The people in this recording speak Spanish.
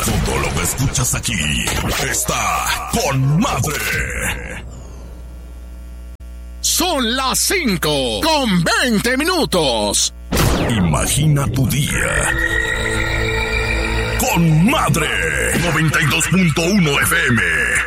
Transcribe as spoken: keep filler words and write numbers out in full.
Todo lo que escuchas aquí está con madre. Son las cinco con veinte minutos. Imagina tu día con madre. noventa y dos punto uno F M.